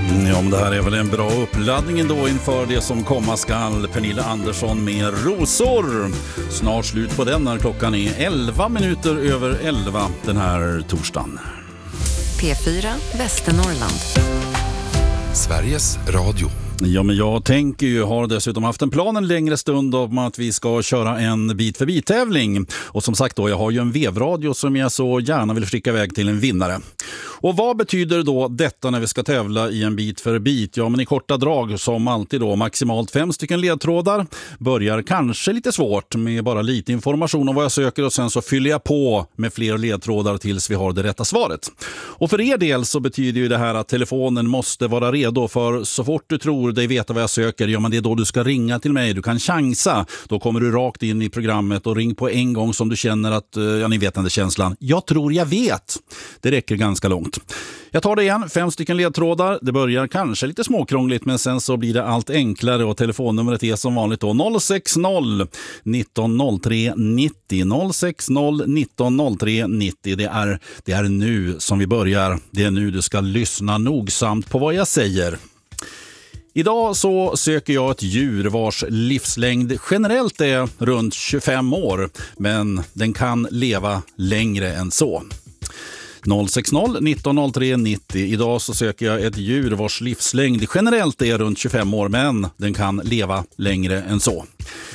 Ja, men det här är väl en bra uppladdning då inför det som komma skall. Pernilla Andersson med Rosor. Snart slut på den när klockan är 11 minuter över 11 den här torsdagen. P4 Västernorrland. Sveriges Radio. Ja, men jag tänker ju, har dessutom haft en plan en längre stund om att vi ska köra en bit för bit-tävling. Och som sagt då, jag har ju en vevradio som jag så gärna vill skicka iväg till en vinnare. Och vad betyder då detta när vi ska tävla i en bit för bit? Ja, men i korta drag som alltid då maximalt 5 stycken ledtrådar. Börjar kanske lite svårt med bara lite information om vad jag söker och sen så fyller jag på med fler ledtrådar tills vi har det rätta svaret. Och för er del så betyder ju det här att telefonen måste vara redo, för så fort du tror dig veta vad jag söker, ja men det är då du ska ringa till mig. Du kan chansa. Då kommer du rakt in i programmet och ring på en gång som du känner att, ja ni vet den där känslan. Jag tror jag vet. Det räcker ganska långt. Jag tar det igen, 5 stycken ledtrådar. Det börjar kanske lite småkrångligt men sen så blir det allt enklare och telefonnumret är som vanligt då 060 1903 90 060 1903 90. Det är nu som vi börjar. Det är nu du ska lyssna nogsamt på vad jag säger. Idag så söker jag ett djur vars livslängd generellt är runt 25 år, men den kan leva längre än så. 060 1903 90. Idag så söker jag ett djur vars livslängd generellt är runt 25 år, men den kan leva längre än så.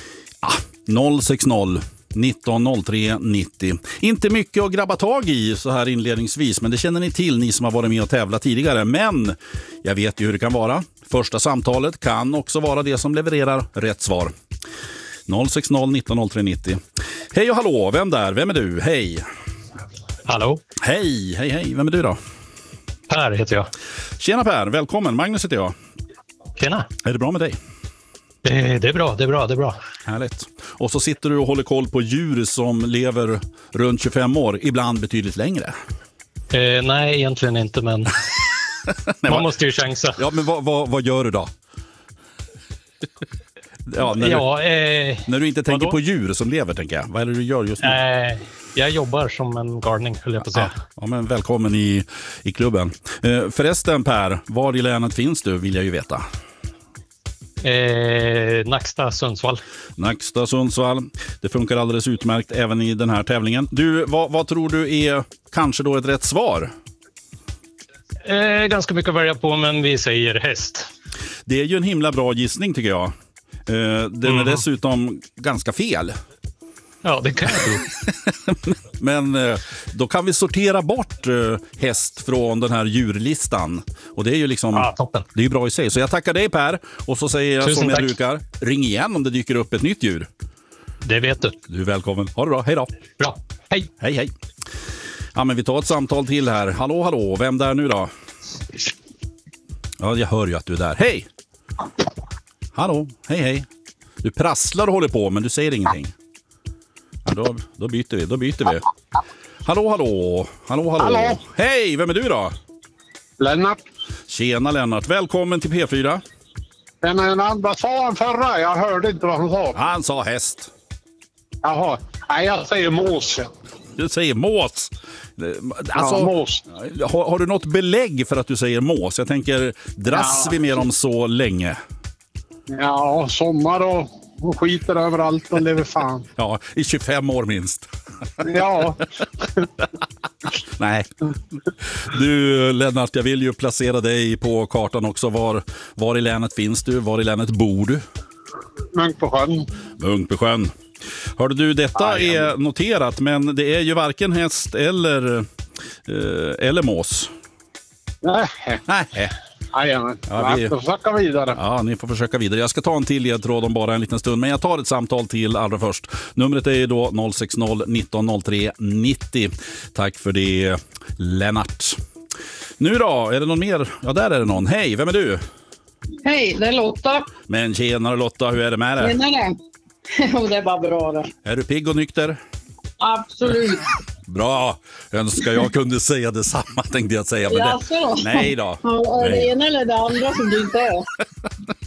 060 1903 90. Inte mycket att grabba tag i så här inledningsvis, men det känner ni till, ni som har varit med och tävlat tidigare. Men jag vet ju hur det kan vara. Första samtalet kan också vara det som levererar rätt svar. 060 1903 90. Hej och hallå, vem där? Vem är du? Hej. Hallå. Hej. Vem är du då? Per heter jag. Tjena Per, välkommen. Magnus heter jag. Tjena. Är det bra med dig? Det är bra. Härligt. Och så sitter du och håller koll på djur som lever runt 25 år, ibland betydligt längre. Nej, egentligen inte, men man måste ju chansa. Ja, men vad gör du då? Ja, när du inte tänker på djur som lever, tänker jag. Vad är det du gör just nu? Jag jobbar som en gardening, höll jag på att säga. Ja, men välkommen i klubben. Förresten Per, var i länet finns du, vill jag ju veta. Nacksta, Sundsvall. Nacksta, Sundsvall. Det funkar alldeles utmärkt även i den här tävlingen. Du, vad tror du är kanske då ett rätt svar? Ganska mycket att välja på, men vi säger häst. Det är ju en himla bra gissning tycker jag. Den är dessutom ganska fel. Ja, det kan jag tro. Men då kan vi sortera bort häst från den här djurlistan. Och det är ju liksom, toppen. Det är ju bra i sig. Så jag tackar dig Per. Och så säger jag Tusen som jag tack. brukar, ring igen om det dyker upp ett nytt djur. Det vet du. Du är välkommen. Ha det bra. Hej då. Bra. Hej. Hej. Ja, men vi tar ett samtal till här. Hallå. Vem där nu då? Ja, jag hör ju att du är där. Hej! Hallå. Hej. Du prasslar och håller på, men du säger ingenting. Ja, då byter vi. Hallå. Hej, vem är du då? Lennart. Tjena Lennart, välkommen till P4. Vad sa han förra? Jag hörde inte vad han sa. Han sa häst. Jaha. Nej, jag säger mås. Du säger mås. Alltså, ja, mås. Har du något belägg för att du säger mås? Jag tänker, dras vi med dem så länge? Ja, sommar och skiter överallt och lever fan. Ja, i 25 år minst. Ja. Nej. Du Lennart, jag vill ju placera dig på kartan också. Var i länet finns du? Var i länet bor du? Munkbysjön. Hörde du, detta är noterat, men det är ju varken häst eller mås. Nej. Vi får försöka vidare. Ja, ni får försöka vidare. Jag ska ta en till ledtråd om bara en liten stund, men jag tar ett samtal till allra först. Numret är då 060 1903 90. Tack för det, Lennart. Nu då, är det någon mer? Ja, där är det någon. Hej, vem är du? Hej, det är Lotta. Men tjenare Lotta, hur är det med dig? Tjenare. Det är bara bra det. Är du pigg och nykter? Absolut. Bra, önskar jag kunde säga detsamma, tänkte jag säga. Men Jaså då? Nej då. Ja, det ena eller det andra som du inte är.